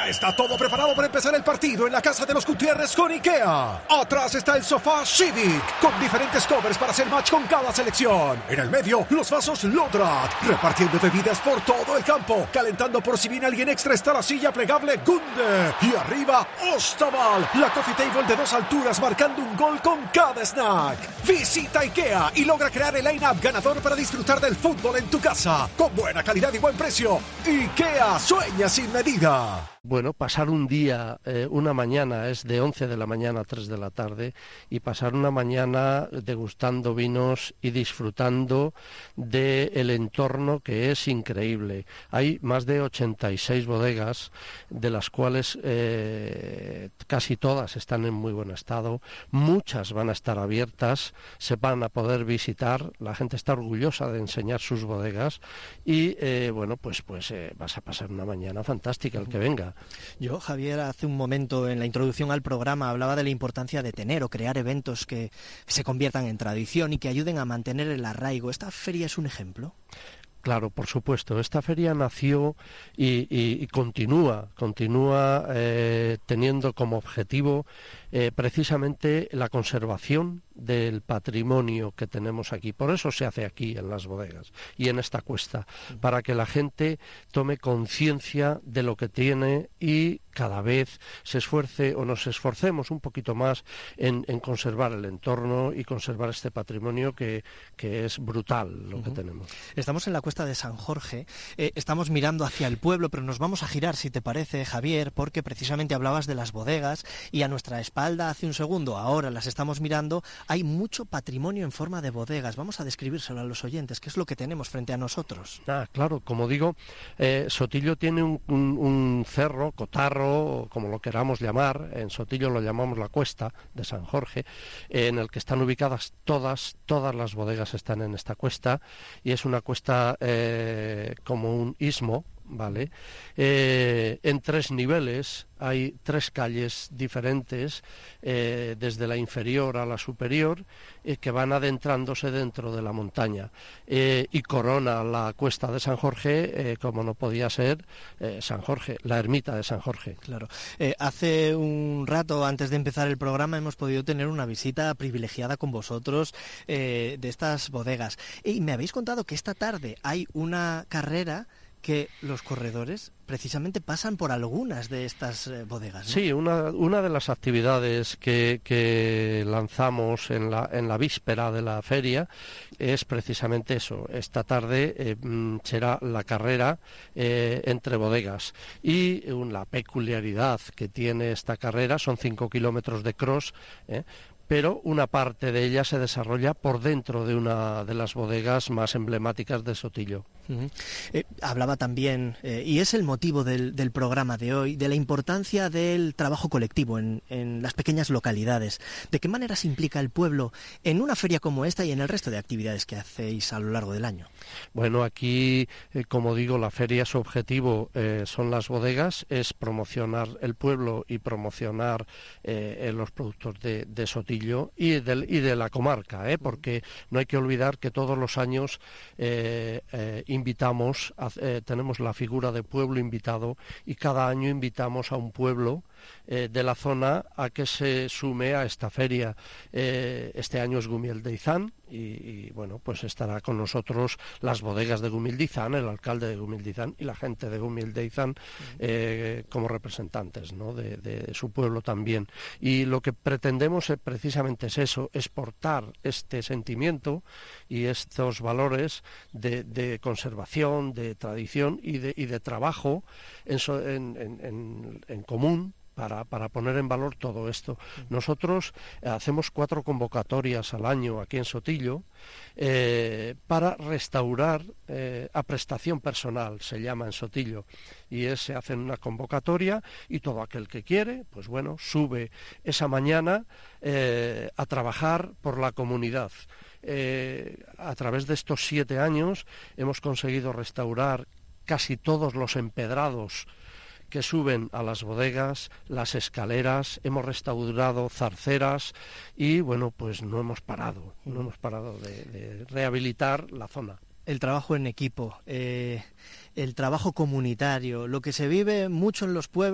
Ya está todo preparado para empezar el partido en la casa de los Gutiérrez con IKEA. Atrás está el sofá Civic, con diferentes covers para hacer match con cada selección. En el medio, los vasos Lodrat, repartiendo bebidas por todo el campo. Calentando por si viene alguien extra está la silla plegable Gunde. Y arriba, Ostaval, la coffee table de 2 alturas marcando un gol con cada snack. Visita IKEA y logra crear el line-up ganador para disfrutar del fútbol en tu casa. Con buena calidad y buen precio. IKEA, sueña sin medida. Bueno, pasar un día, una mañana, es de 11 de la mañana a 3 de la tarde, y pasar una mañana degustando vinos y disfrutando del entorno, que es increíble. Hay más de 86 bodegas, de las cuales casi todas están en muy buen estado, muchas van a estar abiertas, se van a poder visitar, la gente está orgullosa de enseñar sus bodegas y vas a pasar una mañana fantástica el que venga. Yo, Javier, hace un momento en la introducción al programa hablaba de la importancia de tener o crear eventos que se conviertan en tradición y que ayuden a mantener el arraigo. ¿Esta feria es un ejemplo? Claro, por supuesto. Esta feria nació y continúa teniendo como objetivo precisamente la conservación del patrimonio que tenemos aquí. Por eso se hace aquí en las bodegas y en esta cuesta, para que la gente tome conciencia de lo que tiene y cada vez se esfuerce o nos esforcemos un poquito más en conservar el entorno y conservar este patrimonio que es brutal lo que tenemos. Estamos en la cuesta de San Jorge, estamos mirando hacia el pueblo, pero nos vamos a girar, si te parece, Javier, porque precisamente hablabas de las bodegas y a nuestra espalda hace un segundo, ahora las estamos mirando, hay mucho patrimonio en forma de bodegas. Vamos a describírselo a los oyentes, ¿qué es lo que tenemos frente a nosotros? Claro, como digo, Sotillo tiene un cerro, cotarro, como lo queramos llamar, en Sotillo lo llamamos la cuesta de San Jorge, en el que están ubicadas todas las bodegas están en esta cuesta, y es una cuesta como un istmo, ¿vale? En 3 niveles, hay 3 calles diferentes, desde la inferior a la superior, que van adentrándose dentro de la montaña, y corona la cuesta de San Jorge, como no podía ser, San Jorge, la ermita de San Jorge. Claro. Hace un rato, antes de empezar el programa, hemos podido tener una visita privilegiada con vosotros de estas bodegas, y me habéis contado que esta tarde hay una carrera que los corredores precisamente pasan por algunas de estas bodegas, ¿no? Sí, una de las actividades que lanzamos en la víspera de la feria es precisamente eso. Esta tarde será la carrera entre bodegas, y la peculiaridad que tiene esta carrera son 5 kilómetros de cross, pero una parte de ella se desarrolla por dentro de una de las bodegas más emblemáticas de Sotillo. Hablaba también, y es el motivo del programa de hoy, de la importancia del trabajo colectivo en las pequeñas localidades. ¿De qué manera se implica el pueblo en una feria como esta y en el resto de actividades que hacéis a lo largo del año? Bueno, aquí, como digo, la feria, su objetivo son las bodegas, es promocionar el pueblo y promocionar los productos de Sotillo y de la comarca, porque no hay que olvidar que todos los años invitamos, tenemos la figura de pueblo invitado, y cada año invitamos a un pueblo de la zona a que se sume a esta feria. Este año es Gumiel de Izán, y bueno, pues estará con nosotros las bodegas de Gumiel de Izán, el alcalde de Gumiel de Izán y la gente de Gumiel de Izán como representantes, ¿no?, de su pueblo también. Y lo que pretendemos precisamente es eso, exportar este sentimiento y estos valores de conservación, de tradición y de trabajo en común, para poner en valor todo esto. Nosotros hacemos 4 convocatorias al año aquí en Sotillo para restaurar a prestación personal, se llama en Sotillo, y se hace una convocatoria, y todo aquel que quiere, pues bueno, sube esa mañana a trabajar por la comunidad. A través de estos 7 años hemos conseguido restaurar casi todos los empedrados que suben a las bodegas, las escaleras, hemos restaurado zarceras y bueno, pues no hemos parado de rehabilitar la zona. El trabajo en equipo, el trabajo comunitario, lo que se vive mucho en los pueblos.